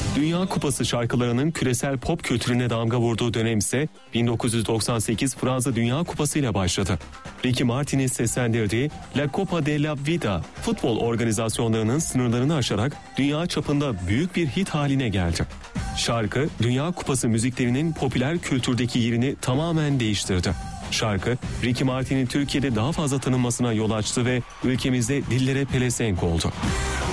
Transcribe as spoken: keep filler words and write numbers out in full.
Dünya Kupası şarkılarının küresel pop kültürüne damga vurduğu dönem ise bin dokuz yüz doksan sekiz Fransa Dünya Kupası ile başladı. Ricky Martin'in seslendirdiği La Copa de la Vida futbol organizasyonlarının sınırlarını aşarak dünya çapında büyük bir hit haline geldi. Şarkı, Dünya Kupası müziklerinin popüler kültürdeki yerini tamamen değiştirdi. Şarkı, Ricky Martin'in Türkiye'de daha fazla tanınmasına yol açtı ve ülkemizde dillere pelesenk oldu.